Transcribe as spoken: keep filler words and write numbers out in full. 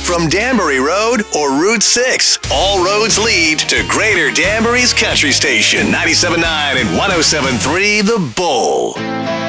from Danbury Road or Route six. All roads lead to Greater Danbury's Country Station, ninety-seven point nine and one oh seven point three The Bull.